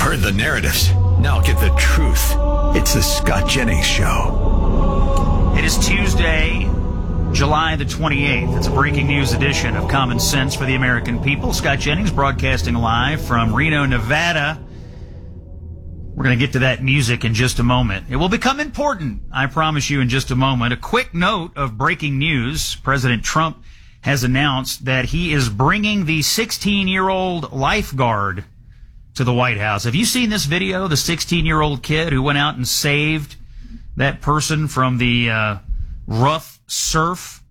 heard the narratives. Now get the truth. It's the Scott Jennings Show. It is Tuesday, July the 28th. It's a breaking news edition of Common Sense for the American People. Scott Jennings broadcasting live from Reno, Nevada. We're going to get to that music in just a moment. It will become important, I promise you, in just a moment. A quick note of breaking news. President Trump has announced that he is bringing the 16-year-old lifeguard to the White House. Have you seen this video? The 16-year-old kid who went out and saved that person from the rough surf.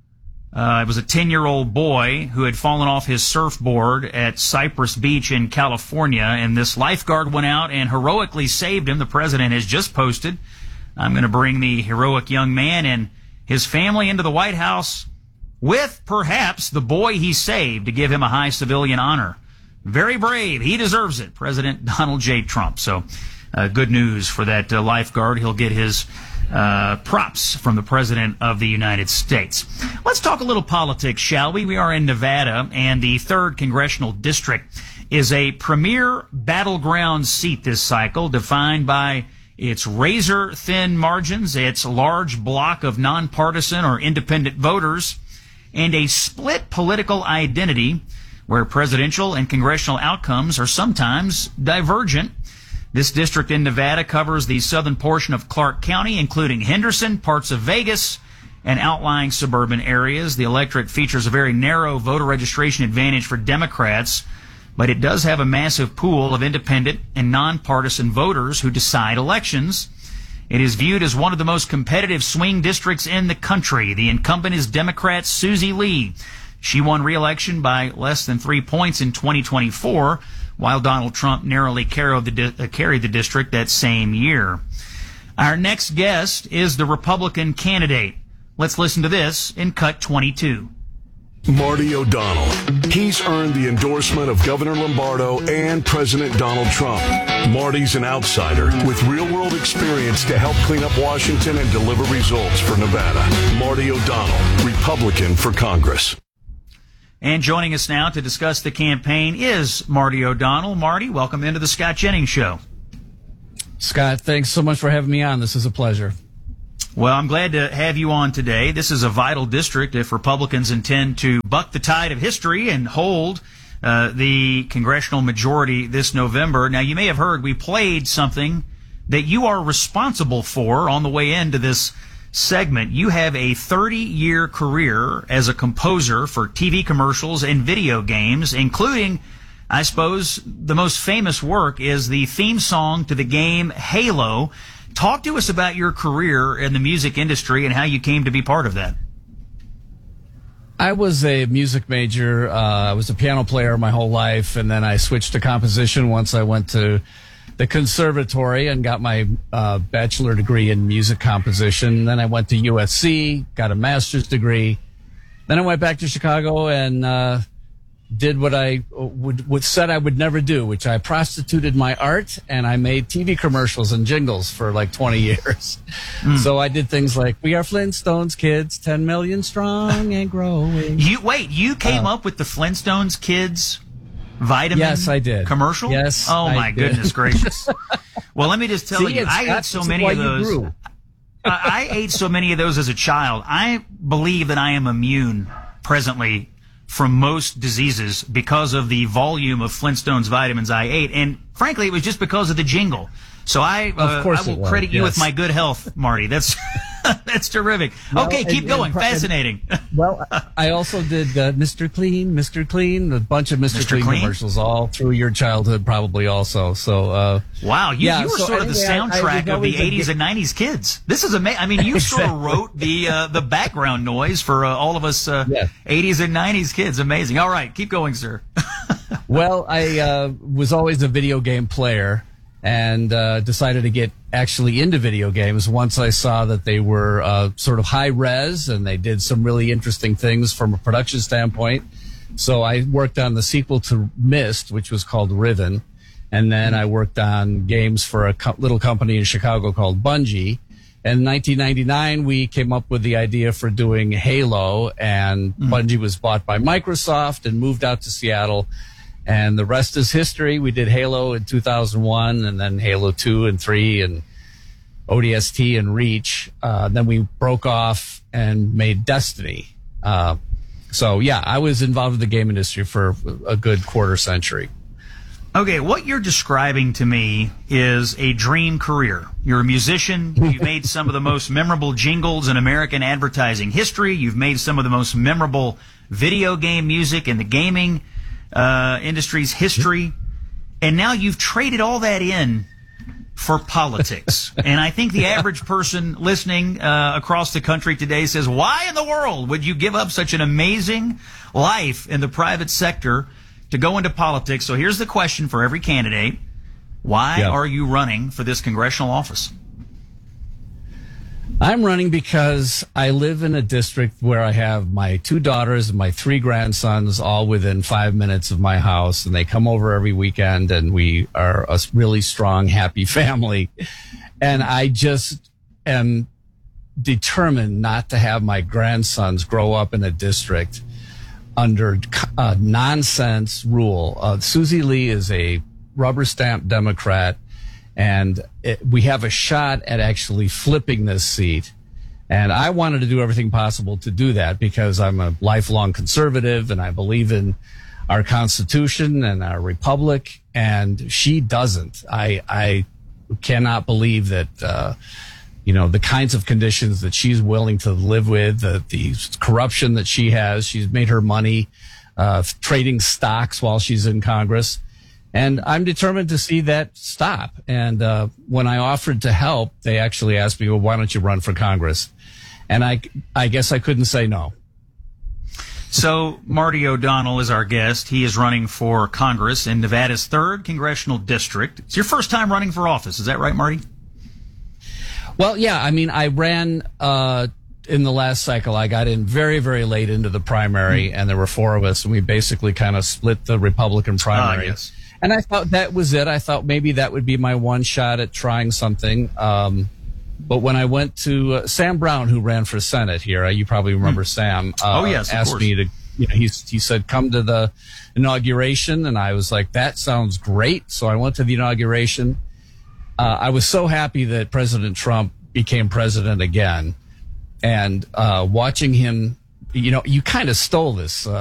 It was a 10-year-old boy who had fallen off his surfboard at Cypress Beach in California, and this lifeguard went out and heroically saved him. The president has just posted, "I'm going to bring the heroic young man and his family into the White House with perhaps the boy he saved to give him a high civilian honor." Very brave. He deserves it. President Donald J. Trump. So good news for that lifeguard. He'll get his props from the President of the United States. Let's talk a little politics, shall we? We are in Nevada, and the 3rd Congressional District is a premier battleground seat this cycle, defined by its razor-thin margins, its large block of nonpartisan or independent voters, and a split political identity where presidential and congressional outcomes are sometimes divergent. This district in Nevada covers the southern portion of Clark County, including Henderson, parts of Vegas, and outlying suburban areas. The electorate features a very narrow voter registration advantage for Democrats, but it does have a massive pool of independent and nonpartisan voters who decide elections. It is viewed as one of the most competitive swing districts in the country. The incumbent is Democrat Susie Lee. She won re-election by less than 3 points in 2024, while Donald Trump narrowly carried the district that same year. Our next guest is the Republican candidate. Let's listen to this in Cut 22. Marty O'Donnell. He's earned the endorsement of Governor Lombardo and President Donald Trump. Marty's an outsider with real-world experience to help clean up Washington and deliver results for Nevada. Marty O'Donnell, Republican for Congress. And joining us now to discuss the campaign is Marty O'Donnell. Marty, welcome into the Scott Jennings Show. Scott, thanks so much for having me on. This is a pleasure. Well, I'm glad to have you on today. This is a vital district if Republicans intend to buck the tide of history and hold the congressional majority this November. Now, you may have heard we played something that you are responsible for on the way into this segment. You have a 30-year career as a composer for TV commercials and video games, including, I suppose, the most famous work is the theme song to the game Halo. Talk to us about your career in the music industry and how you came to be part of that. I was a music major. I was a piano player my whole life, and then I switched to composition once I went to the conservatory and got my bachelor degree in music composition. Then I went to USC, got a master's degree. Then I went back to Chicago and did what I said I would never do, which I prostituted my art, and I made TV commercials and jingles for like 20 years. So I did things like, "We are Flintstones kids, 10 million strong and growing." You came up with the Flintstones kids vitamin yes, I did. commercial? Yes, oh, I my did. Goodness gracious. Well, let me just tell you, I ate so many of those. I ate so many of those as a child. I believe that I am immune presently from most diseases because of the volume of Flintstones vitamins I ate. And frankly, it was just because of the jingle. So I will credit you with my good health, Marty. That's terrific. Well, okay, keep going. Fascinating. Well, I also did Mr. Clean, a bunch of Mr. Clean commercials all through your childhood probably also. So wow, you were sort of the soundtrack of the 80s and 90s kids. This is amazing. I mean, you sort of wrote the background noise for all of us 80s and 90s kids. Amazing. All right, keep going, sir. Well, I was always a video game player, and decided to get actually into video games once I saw that they were sort of high res and they did some really interesting things from a production standpoint. So I worked on the sequel to Myst, which was called Riven, and then I worked on games for a little company in Chicago called Bungie. And in 1999, we came up with the idea for doing Halo, and Bungie was bought by Microsoft and moved out to Seattle. And the rest is history. We did Halo in 2001, and then Halo 2 and 3, and ODST and Reach. Then we broke off and made Destiny. So, yeah, I was involved with the game industry for a good quarter century. Okay, what you're describing to me is a dream career. You're a musician. You've made some of the most memorable jingles in American advertising history. You've made some of the most memorable video game music in the gaming industry's history. And now you've traded all that in for politics. And I think the average person listening across the country today says, why in the world would you give up such an amazing life in the private sector to go into politics? So here's the question for every candidate. Why are you running for this congressional office? I'm running because I live in a district where I have my 2 daughters and my 3 grandsons all within 5 minutes of my house, and they come over every weekend, and we are a really strong, happy family. And I just am determined not to have my grandsons grow up in a district under nonsense rule. Susie Lee is a rubber stamp Democrat, and we have a shot at actually flipping this seat. And I wanted to do everything possible to do that because I'm a lifelong conservative and I believe in our Constitution and our republic, and she doesn't. I cannot believe that, the kinds of conditions that she's willing to live with, the corruption that she has. She's made her money trading stocks while she's in Congress. And I'm determined to see that stop. And when I offered to help, they actually asked me, well, why don't you run for Congress? And I guess I couldn't say no. So Marty O'Donnell is our guest. He is running for Congress in Nevada's 3rd Congressional District. It's your first time running for office. Is that right, Marty? Well, yeah. I mean, I ran in the last cycle. I got in very, very late into the primary, and there were 4 of us, and we basically kind of split the Republican primary. Yes. And I thought that was it. I thought maybe that would be my one shot at trying something. But when I went to Sam Brown, who ran for Senate here, you probably remember Sam. Yes, of asked course. me to. He said, come to the inauguration, and I was like, that sounds great. So I went to the inauguration. I was so happy that President Trump became president again, and watching him. You kind of stole this.